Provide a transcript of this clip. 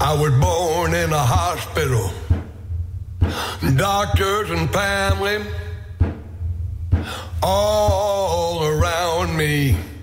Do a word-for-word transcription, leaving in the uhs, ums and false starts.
I was born in a hospital. Doctors and family all around me.